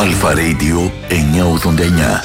Αλφα Radio 989.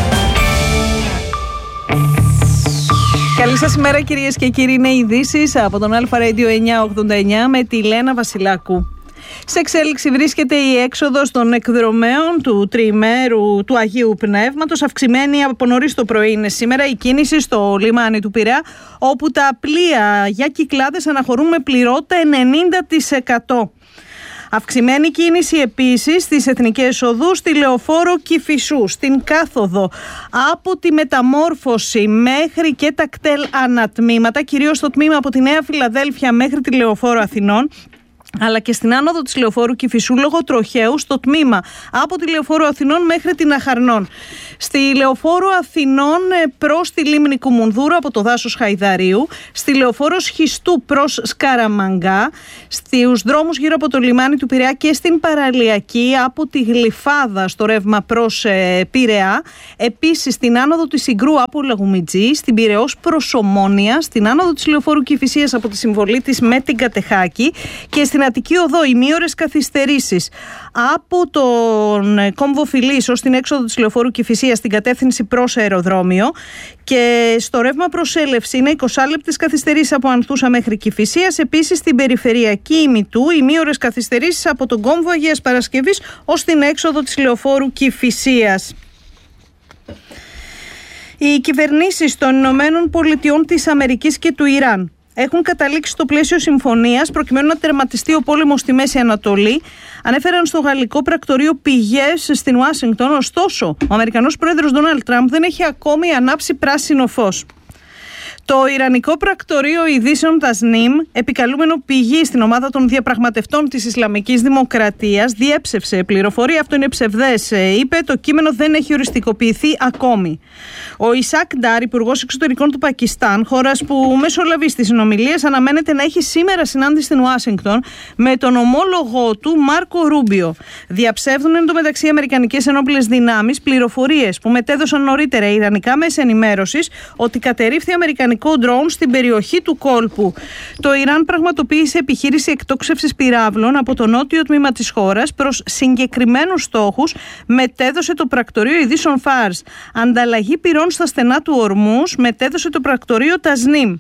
Καλή σας ημέρα κυρίες και κύριοι, είναι ειδήσεις από τον Αλφα Radio 989 με τη Λένα Βασιλάκου. Σε εξέλιξη βρίσκεται η έξοδος των εκδρομέων του τριημέρου του Αγίου Πνεύματος. Αυξημένη από νωρίς το πρωί είναι σήμερα η κίνηση στο λιμάνι του Πειραιά, όπου τα πλοία για Κυκλάδες αναχωρούν με πληρότητα 90%. Αυξημένη κίνηση επίσης στις εθνικές οδούς, στη Λεωφόρο Κηφισού, στην κάθοδο από τη Μεταμόρφωση μέχρι και τα κτέλ ανατμήματα, κυρίως στο τμήμα από τη Νέα Φιλαδέλφια μέχρι τη Λεωφόρο Αθηνών, αλλά και στην άνοδο της Λεωφόρου Κηφισού λόγω τροχαίου στο τμήμα από τη Λεωφόρο Αθηνών μέχρι την Αχαρνών. Στη Λεωφόρο Αθηνών προς τη Λίμνη Κουμουνδούρου από το δάσος Χαϊδαρίου, στη Λεωφόρο Σχιστού προς Σκαραμαγκά, στους δρόμους γύρω από το λιμάνι του Πειραιά και στην παραλιακή από τη Γλυφάδα στο ρεύμα προς Πειραιά, επίσης στην άνοδο της Συγκρού από Λαγουμιτζή, στην Πειραιώς προς Ομόνια, στην άνοδο της Λεωφόρου Κηφισίας από τη συμβολή της με την Κατεχάκη και στην Αττική Οδό ημίωρες καθυστερήσεις από τον κόμβο Φιλής ως την έξοδο της Λεωφόρου Κηφισίας στην κατεύθυνση προς αεροδρόμιο, και στο ρεύμα προς Ελευσίνα 20 λεπτές καθυστερήσεις από Ανθούσα μέχρι Κηφισίας. Επίσης στην περιφερειακή ημιτού ημίωρες καθυστερήσεις από τον κόμβο Αγίας Παρασκευής ως την έξοδο της Λεωφόρου Κηφισίας. Οι κυβερνήσεις των Ηνωμένων Πολιτειών της Αμερικής και του Ιράν έχουν καταλήξει στο πλαίσιο συμφωνίας προκειμένου να τερματιστεί ο πόλεμος στη Μέση Ανατολή, ανέφεραν στο γαλλικό πρακτορείο πηγές στην Ουάσιγκτον. Ωστόσο, ο Αμερικανός πρόεδρος Ντόναλντ Τραμπ δεν έχει ακόμη ανάψει πράσινο φως. Το Ιρανικό πρακτορείο ειδήσεων Τασνίμ, επικαλούμενο πηγή στην ομάδα των διαπραγματευτών της Ισλαμικής Δημοκρατίας, διέψευσε πληροφορία. Αυτό είναι ψευδές, είπε. Το κείμενο δεν έχει οριστικοποιηθεί ακόμη. Ο Ισακ Ντάρ, υπουργός εξωτερικών του Πακιστάν, χώρας που μεσολαβεί στις συνομιλίες, αναμένεται να έχει σήμερα συνάντηση στην Ουάσιγκτον με τον ομόλογο του Μάρκο Ρούμπιο. Διαψεύδουν εντωμεταξύ οι αμερικανικές ενόπλες δυνάμεις πληροφορίες που μετέδωσαν νωρίτερα οι ιρανικά μέσα ενημέρωσης ότι κατερρίφθη αμερικανικό ντρόουν στην περιοχή του κόλπου. Το Ιράν πραγματοποίησε επιχείρηση εκτόξευσης πυράβλων από το νότιο τμήμα της χώρας προς συγκεκριμένους στόχους, μετέδωσε το πρακτορείο ειδήσεων Φάρς. Ανταλλαγή πυρών στα στενά του Ορμούς, μετέδωσε το πρακτορείο Τασνίμ.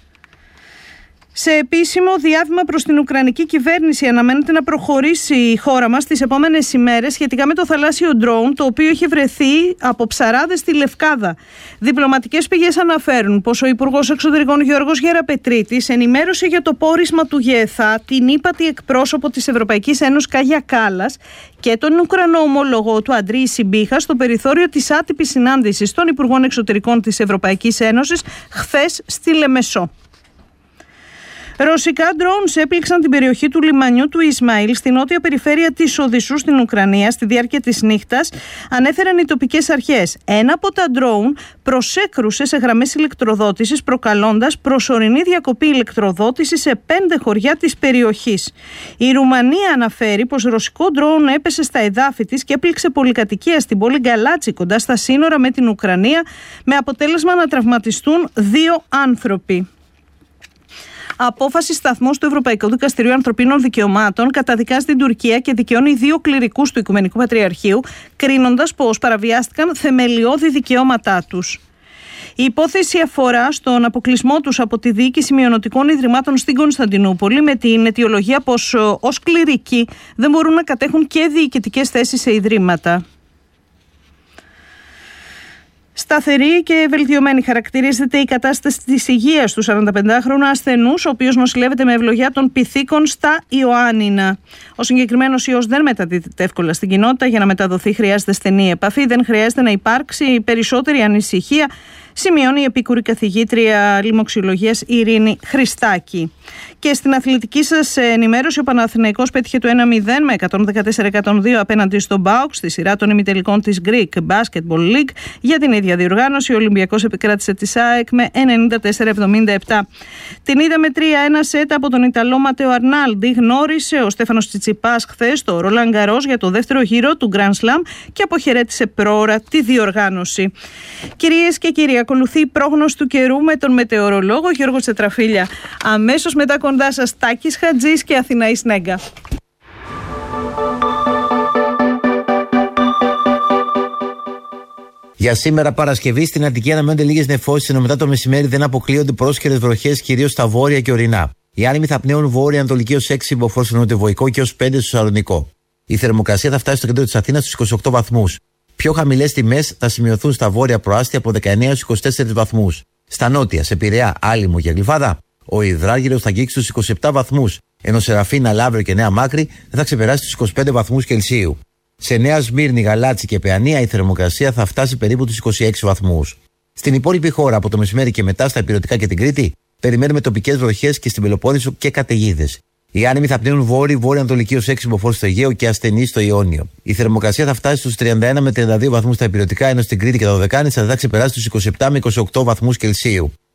Σε επίσημο διάβημα προς την Ουκρανική κυβέρνηση, αναμένεται να προχωρήσει η χώρα μας τις επόμενες ημέρες σχετικά με το θαλάσσιο ντρόουν, το οποίο είχε βρεθεί από ψαράδες στη Λευκάδα. Διπλωματικές πηγές αναφέρουν πως ο Υπουργός Εξωτερικών Γιώργος Γεραπετρίτης ενημέρωσε για το πόρισμα του ΓΕΘΑ την ύπατη εκπρόσωπο της Ευρωπαϊκής Ένωσης Κάγια Κάλλας και τον Ουκρανό ομόλογο του Αντρί Σιμπίχα στο περιθώριο της άτυπης συνάντησης των Υπουργών Εξωτερικών της Ευρωπαϊκής Ένωσης χθες στη Λεμεσό. Ρωσικά ντρόουνς έπληξαν την περιοχή του λιμανιού του Ισμαήλ στη νότια περιφέρεια της Οδυσσού στην Ουκρανία στη διάρκεια της νύχτας, ανέφεραν οι τοπικές αρχές. Ένα από τα ντρόουν προσέκρουσε σε γραμμές ηλεκτροδότησης, προκαλώντας προσωρινή διακοπή ηλεκτροδότησης σε 5 χωριά της περιοχής. Η Ρουμανία αναφέρει πως ρωσικό ντρόουν έπεσε στα εδάφη της και έπληξε πολυκατοικία στην πόλη Γκαλάτσι κοντά στα σύνορα με την Ουκρανία, με αποτέλεσμα να τραυματιστούν 2 άνθρωποι. Απόφαση σταθμός του Ευρωπαϊκού Δικαστηρίου Ανθρωπίνων Δικαιωμάτων καταδικάζει την Τουρκία και δικαιώνει 2 κληρικούς του Οικουμενικού Πατριαρχείου, κρίνοντας πως παραβιάστηκαν θεμελιώδη δικαιώματά τους. Η υπόθεση αφορά στον αποκλεισμό τους από τη διοίκηση μειονοτικών ιδρυμάτων στην Κωνσταντινούπολη, με την αιτιολογία πως ως κληρικοί δεν μπορούν να κατέχουν και διοικητικές θέσεις σε ιδρύματα. Σταθερή και βελτιωμένη χαρακτηρίζεται η κατάσταση της υγείας του 45χρονου ασθενούς, ο οποίος νοσηλεύεται με ευλογιά των πυθίκων στα Ιωάννινα. Ο συγκεκριμένος ιός δεν μεταδίδεται εύκολα στην κοινότητα. Για να μεταδοθεί χρειάζεται στενή επαφή, δεν χρειάζεται να υπάρξει περισσότερη ανησυχία, σημειώνει η επίκουρη καθηγήτρια λοιμοξιολογίας Ειρήνη Χριστάκη. Και στην αθλητική σας ενημέρωση, ο Παναθηναϊκός πέτυχε το 1-0 με 114-102 απέναντι στον ΠΑΟΚ στη σειρά των ημιτελικών της Greek Basketball League. Για την ίδια διοργάνωση, ο Ολυμπιακός επικράτησε τη ΑΕΚ με 94-77. Την είδαμε 3-1 σετ από τον Ιταλό Ματέο Αρνάλντι. Γνώρισε ο Στέφανος Τσιτσιπάς χθες το Ρολάν Γκαρός για το δεύτερο γύρο του Grand Slam και αποχαιρέτησε πρόωρα τη διοργάνωση. Κυρίες και κύριοι, ακολουθεί η πρόγνωση του καιρού με τον μετεωρολόγο Γιώργο Τσετραφίλια. Αμέσως μετά κοντά σας Τάκης Χατζής και Αθηναής Νέγκα. Για σήμερα Παρασκευή στην Αττική αναμένονται λίγες νεφώσεις, ενώ μετά το μεσημέρι δεν αποκλείονται πρόσχερες βροχές κυρίως στα βόρεια και ορεινά. Οι άνεμοι θα πνέουν βόρεια-ανατολική ως 6 μποφόρ στο νοτιοβοϊκό και ως 5 στο Σαλονικό. Η θερμοκρασία θα φτάσει στο κέντρο της Αθήνας στους 28 βαθμούς. Πιο χαμηλές τιμές θα σημειωθούν στα βόρεια προάστια από 19 έως 24 βαθμούς. Στα νότια, σε Πειραιά, Άλυμο και Γλυφάδα, ο υδράργυρος θα αγγίξει στους 27 βαθμούς, ενώ σε Ραφίνα, Λαύριο και Νέα Μάκρη δεν θα ξεπεράσει τους 25 βαθμούς Κελσίου. Σε Νέα Σμύρνη, Γαλάτσι και Παιανία η θερμοκρασία θα φτάσει περίπου τους 26 βαθμούς. Στην υπόλοιπη χώρα, από το μεσημέρι και μετά, στα Ηπειρωτικά και την Κρήτη, περιμένουμε τοπικές βροχές και στην Πελοπόννησο και καταιγίδες. Οι άνεμοι θα πνέουν βόρεια-ανατολική ως 6 μποφόρ στο Αιγαίο και ασθενείς στο Ιόνιο. Η θερμοκρασία θα φτάσει στους 31 με 32 βαθμούς στα Ηπειρωτικά, ενώ στην Κρήτη και τα Δωδεκάνησα θα ξεπεράσει τους 27 με 28 βαθμούς Κελσίου.